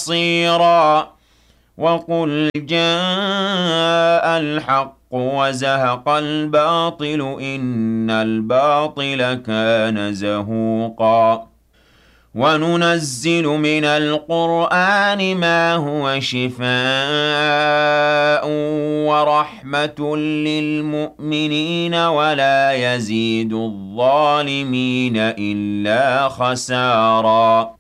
بَصِيرًا وَقُلْ جَاءَ الْحَقُّ وَزَهَقَ الْبَاطِلُ إِنَّ الْبَاطِلَ كَانَ زَهُوقًا وَنُنَزِّلُ مِنَ الْقُرْآنِ مَا هُوَ شِفَاءٌ وَرَحْمَةٌ لِّلْمُؤْمِنِينَ وَلَا يَزِيدُ الظَّالِمِينَ إِلَّا خَسَارًا